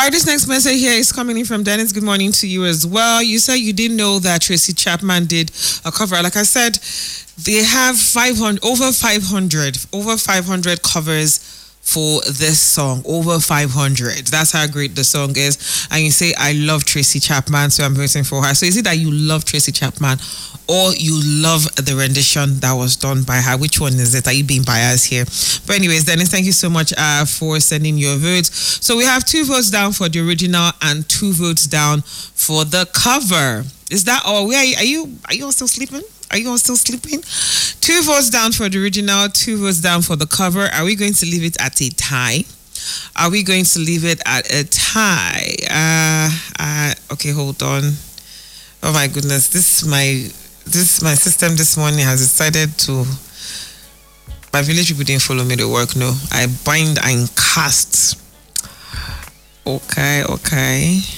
right, this next message here is coming in from Dennis. Good morning to you as well. You said you didn't know that Tracy Chapman did a cover. Like I said, they have 500 covers for this song, over 500. That's how great the song is. And you say, I love Tracy Chapman, so I'm waiting for her. So is it that you love Tracy Chapman or you love the rendition that was done by her? Which one is it? Are you being biased here? But anyways, Dennis, thank you so much for sending your votes. So we have 2 votes down for the original and 2 votes down for the cover. Is that all? Where are you all still sleeping? Are you all still sleeping? 2 votes down for the original, 2 votes down for the cover. Are we going to leave it at a tie? Are we going to leave it at a tie? Okay, hold on. Oh my goodness, this my system this morning has decided to. My village people didn't follow me to work. No, I bind and cast. Okay.